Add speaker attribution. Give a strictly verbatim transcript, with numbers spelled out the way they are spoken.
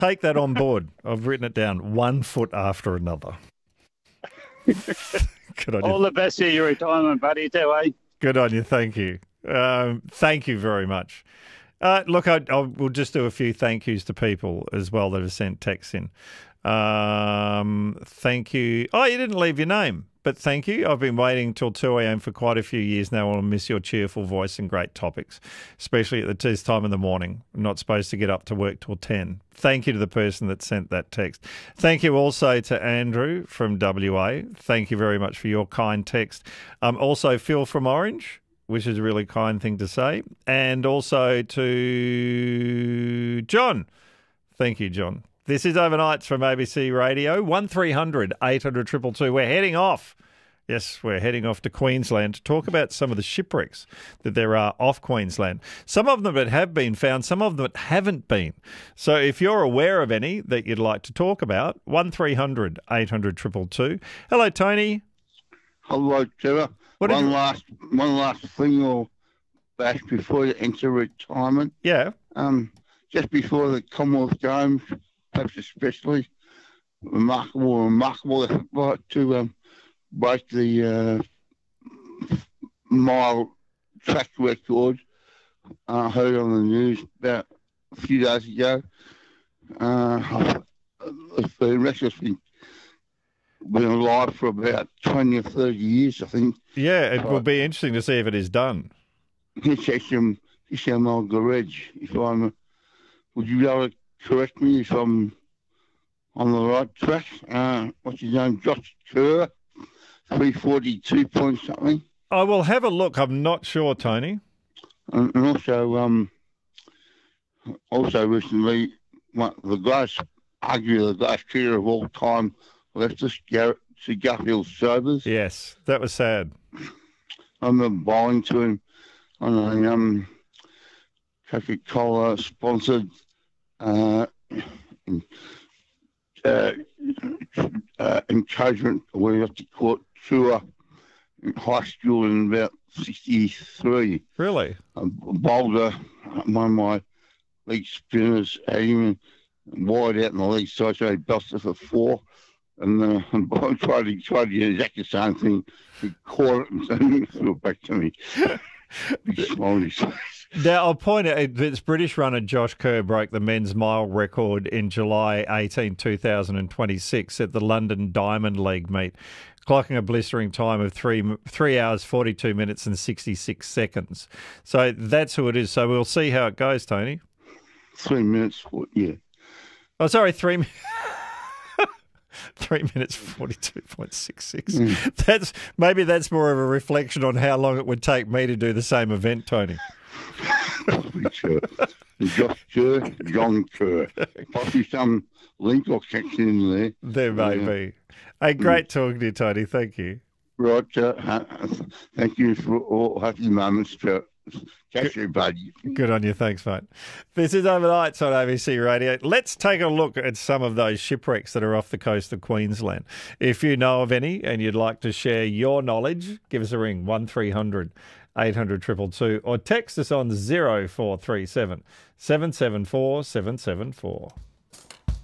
Speaker 1: Take that on board. I've written it down. One foot after another. Good on
Speaker 2: All
Speaker 1: you.
Speaker 2: the best to your retirement, buddy, too, eh?
Speaker 1: Good on you. Thank you. Um, thank you very much. Uh, look, I, I will just do a few thank yous to people as well that have sent texts in. Um, thank you. Oh, you didn't leave your name, but thank you. I've been waiting till two a.m. for quite a few years now. I'll miss your cheerful voice and great topics, especially at the this time in the morning. I'm not supposed to get up to work till ten. Thank you to the person that sent that text. Thank you also to Andrew from W A. Thank you very much for your kind text. Um, also, Phil from Orange, which is a really kind thing to say. And also to John. Thank you, John. This is Overnights from A B C Radio, one three hundred eight hundred two two two. We're heading off. Yes, we're heading off to Queensland to talk about some of the shipwrecks that there are off Queensland. Some of them that have been found, some of them that haven't been. So if you're aware of any that you'd like to talk about, one three hundred eight hundred two two two. Hello, Tony.
Speaker 3: Hello, Trevor.
Speaker 1: What did
Speaker 3: one
Speaker 1: you-
Speaker 3: last, one last thing, or back before you enter retirement.
Speaker 1: Yeah.
Speaker 3: Um, just before the Commonwealth Games, perhaps especially remarkable, remarkable effort to um, break the uh, mile track record. I heard on the news about a few days ago. Uh, the record's been been alive for about twenty or thirty years, I think.
Speaker 1: Yeah, it will be interesting to see if it is done.
Speaker 3: It's actually it's an old garage. If I'm, would you be able to correct me if I'm on the right track? Uh, what's his name? Josh Kerr, three forty-two point something.
Speaker 1: I will have a look. I'm not sure, Tony.
Speaker 3: And, and also, um, also recently, one, the greatest, arguably the greatest cheater of all time, left us, Garrett to Garfield Sobers.
Speaker 1: Yes, that was sad.
Speaker 3: I remember bowling to him on a um, Coca-Cola sponsored uh, uh, uh, encouragement, we have to call it, tour in high school in about sixty-three.
Speaker 1: Really?
Speaker 3: A bowler, one of my league spinners, had him wide out in the league side, so he busted for four. And uh, I tried to, tried to do exactly the same thing. He caught it and threw it back to me. He smiled on his face.
Speaker 1: Now, I'll point out this British runner Josh Kerr broke the men's mile record in July eighteenth, two thousand twenty-six at the London Diamond League meet, clocking a blistering time of three three hours, forty-two minutes and sixty-six seconds. So that's who it is. So we'll see how it goes, Tony.
Speaker 3: Three minutes, yeah.
Speaker 1: Oh, sorry, three minutes. Three minutes forty-two point six six. Mm. That's maybe that's more of a reflection on how long it would take me to do the same event, Tony.
Speaker 3: Sure. Josh Kerr, John Kerr. Possibly some link or connection in there.
Speaker 1: There may
Speaker 3: yeah.
Speaker 1: be. Hey, great mm. talking to you, Tony. Thank you.
Speaker 3: Right. Uh, thank you for all happy moments. To catch you, buddy.
Speaker 1: Good on you. Thanks, mate. This is Overnights on A B C Radio. Let's take a look at some of those shipwrecks that are off the coast of Queensland. If you know of any and you'd like to share your knowledge, give us a ring, one three hundred eight hundred two two two, or text us on zero four three seven seven seven four seven seven four.